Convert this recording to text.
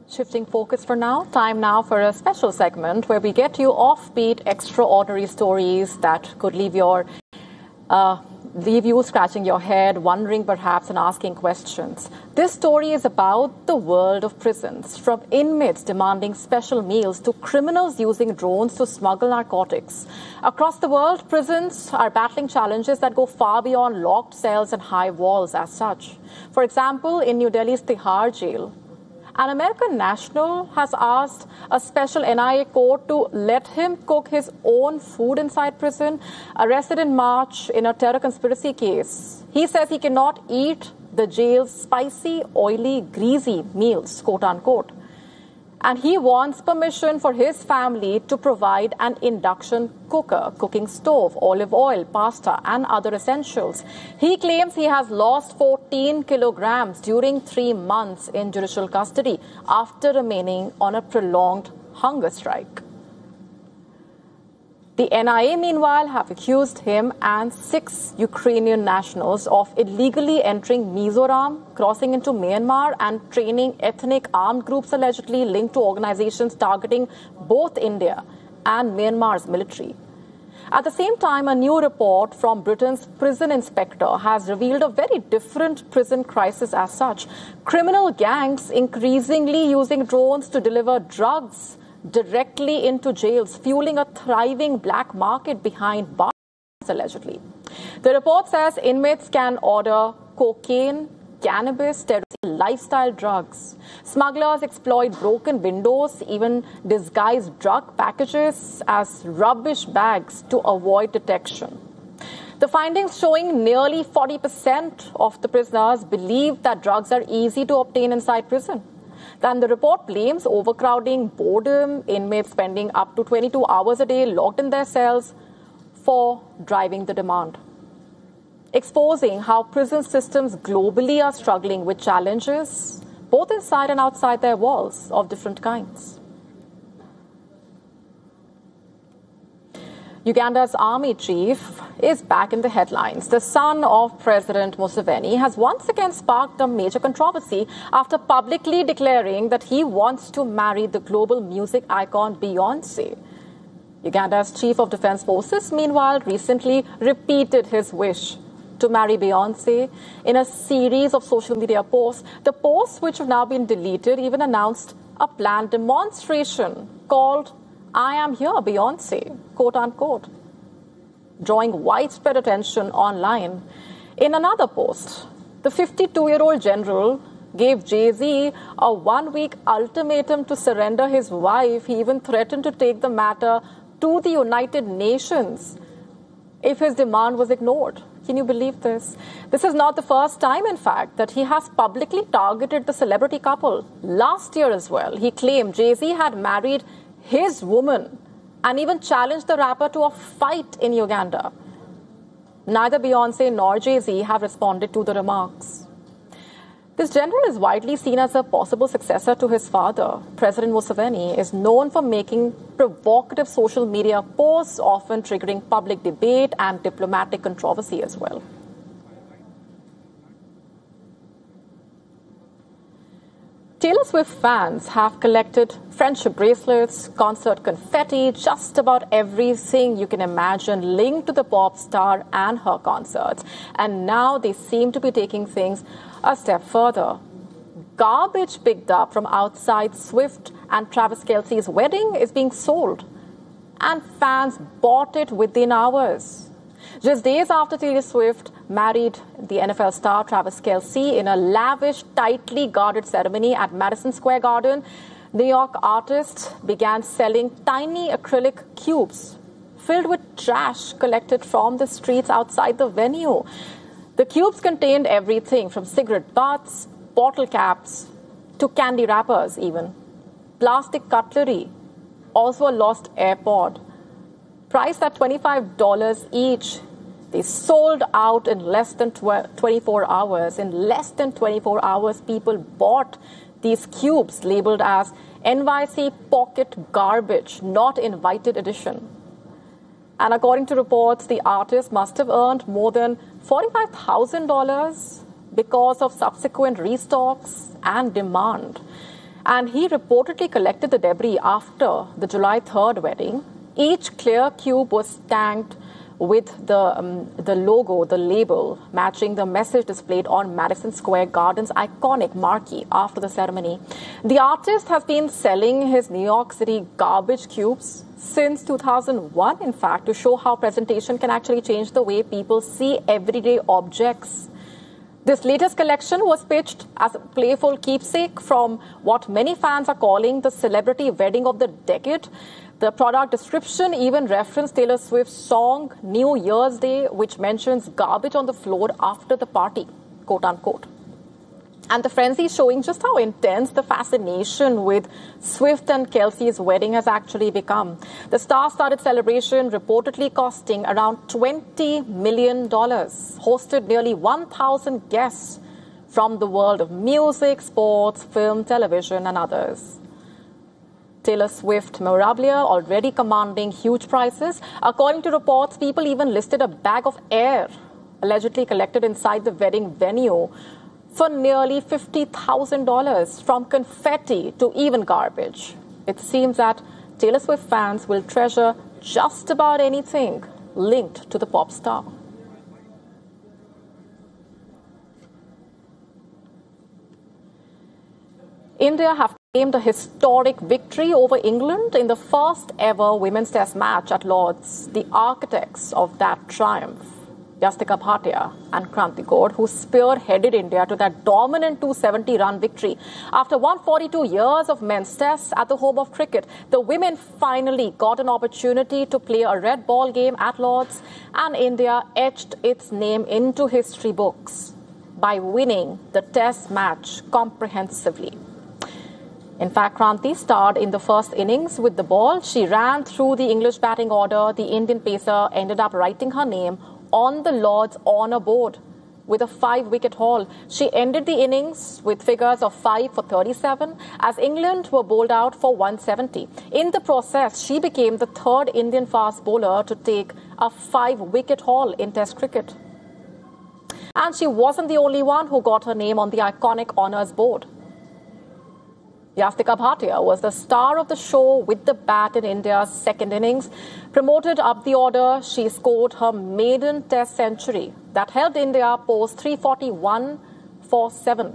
Shifting focus for now, time now for a special segment where we get you offbeat, extraordinary stories that could leave you scratching your head, wondering perhaps and asking questions. This story is about the world of prisons, from inmates demanding special meals to criminals using drones to smuggle narcotics. Across the world, prisons are battling challenges that go far beyond locked cells and high walls as such. For example, in New Delhi's Tihar jail, an American national has asked a special NIA court to let him cook his own food inside prison. Arrested in March in a terror conspiracy case, he says he cannot eat the jail's spicy, oily, greasy meals, quote unquote. And he wants permission for his family to provide an induction cooker, cooking stove, olive oil, pasta, and other essentials. He claims he has lost 14 kilograms during 3 months in judicial custody after remaining on a prolonged hunger strike. The NIA, meanwhile, have accused him and 6 Ukrainian nationals of illegally entering Mizoram, crossing into Myanmar, and training ethnic armed groups allegedly linked to organizations targeting both India and Myanmar's military. At the same time, a new report from Britain's prison inspector has revealed a very different prison crisis as such. Criminal gangs increasingly using drones to deliver drugs directly into jails, fueling a thriving black market behind bars, allegedly. The report says inmates can order cocaine, cannabis, lifestyle drugs. Smugglers exploit broken windows, even disguise drug packages as rubbish bags to avoid detection. The findings showing nearly 40% of the prisoners believe that drugs are easy to obtain inside prison. Then the report blames overcrowding, boredom, inmates spending up to 22 hours a day locked in their cells for driving the demand, exposing how prison systems globally are struggling with challenges, both inside and outside their walls of different kinds. Uganda's army chief is back in the headlines. The son of President Museveni has once again sparked a major controversy after publicly declaring that he wants to marry the global music icon Beyoncé. Uganda's chief of defense forces, meanwhile, recently repeated his wish to marry Beyoncé in a series of social media posts. The posts, which have now been deleted, even announced a planned demonstration called "I am here, Beyoncé," quote unquote, drawing widespread attention online. In another post, the 52-year-old general gave Jay-Z a 1-week ultimatum to surrender his wife. He even threatened to take the matter to the United Nations if his demand was ignored. Can you believe this? This is not the first time, in fact, that he has publicly targeted the celebrity couple. Last year as well, he claimed Jay-Z had married his woman and even challenged the rapper to a fight in Uganda. Neither Beyoncé nor Jay-Z have responded to the remarks. This general is widely seen as a possible successor to his father. President Museveni is known for making provocative social media posts, often triggering public debate and diplomatic controversy as well. Taylor Swift fans have collected friendship bracelets, concert confetti, just about everything you can imagine linked to the pop star and her concerts. And now they seem to be taking things a step further. Garbage picked up from outside Swift and Travis Kelce's wedding is being sold, and fans bought it within hours. Just days after Taylor Swift married the NFL star Travis Kelce in a lavish, tightly guarded ceremony at Madison Square Garden, New York artist began selling tiny acrylic cubes filled with trash collected from the streets outside the venue. The cubes contained everything from cigarette butts, bottle caps, to candy wrappers even. Plastic cutlery, also a lost AirPod. Priced at $25 each, they sold out in less than 24 hours. In less than 24 hours, people bought these cubes labeled as NYC Pocket Garbage, Not Invited Edition. And according to reports, the artist must have earned more than $45,000 because of subsequent restocks and demand. And he reportedly collected the debris after the July 3rd wedding. Each clear cube was stamped with the logo, the label, matching the message displayed on Madison Square Garden's iconic marquee after the ceremony. The artist has been selling his New York City garbage cubes since 2001, in fact, to show how presentation can actually change the way people see everyday objects. This latest collection was pitched as a playful keepsake from what many fans are calling the celebrity wedding of the decade. The product description even referenced Taylor Swift's song New Year's Day, which mentions garbage on the floor after the party, quote unquote. And the frenzy is showing just how intense the fascination with Swift and Kelsey's wedding has actually become. The star-studded celebration reportedly costing around $20 million, hosted nearly 1,000 guests from the world of music, sports, film, television, and others. Taylor Swift memorabilia already commanding huge prices. According to reports, people even listed a bag of air allegedly collected inside the wedding venue for nearly $50,000, from confetti to even garbage. It seems that Taylor Swift fans will treasure just about anything linked to the pop star. India have claimed a historic victory over England in the first ever women's test match at Lord's. The architects of that triumph, Yastika Bhatia and Kranti Kaur, who spearheaded India to that dominant 270-run victory. After 142 years of men's tests at the home of cricket, the women finally got an opportunity to play a red ball game at Lord's, and India etched its name into history books by winning the test match comprehensively. In fact, Kranti starred in the first innings with the ball. She ran through the English batting order. The Indian pacer ended up writing her name on the Lord's honour board with a 5-wicket haul. She ended the innings with figures of 5 for 37 as England were bowled out for 170. In the process, she became the third Indian fast bowler to take a 5-wicket haul in Test cricket. And she wasn't the only one who got her name on the iconic honours board. Yastika Bhatia was the star of the show with the bat in India's second innings. Promoted up the order, she scored her maiden test century that helped India post 341 for 7